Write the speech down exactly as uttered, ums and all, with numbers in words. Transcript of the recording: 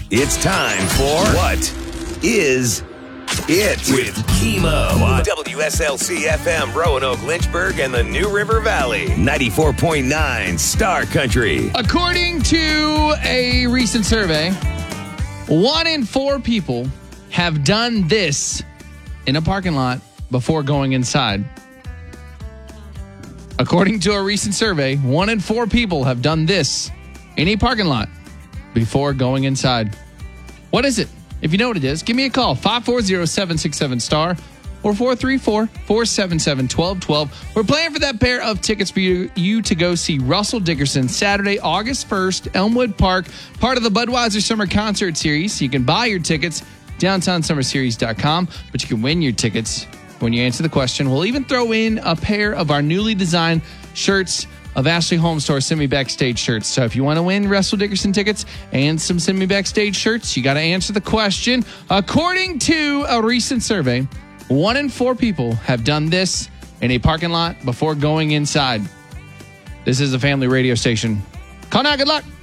It's time for What Is It with Chemo on W S L C F M, Roanoke, Lynchburg, and the New River Valley. ninety-four point nine Star Country. According to a recent survey, one in four people have done this in a parking lot before going inside. According to a recent survey, one in four people have done this in a parking lot before going inside. What is it? If you know what it is, give me a call, five four zero, seven six seven, STAR or four three four, four seven seven, one two one two. We're playing for that pair of tickets for you, you to go see Russell Dickerson Saturday, August first, Elmwood Park, part of the Budweiser Summer Concert Series. You can buy your tickets, downtown summer series dot com, but you can win your tickets when you answer the question. We'll even throw in a pair of our newly designed shirts of Ashley Holmes Store Send Me Backstage shirts. So if you want to win Russell Dickerson tickets and some Send Me Backstage shirts, you got to answer the question. According to a recent survey, one in four people have done this in a parking lot before going inside. This is a family radio station. Call now. Good luck.